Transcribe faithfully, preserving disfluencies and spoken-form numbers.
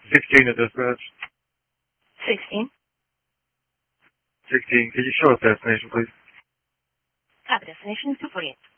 sixteen at dispatch. sixteen. sixteen. Could you show us destination, please? Copy. Destination is two forty-eight.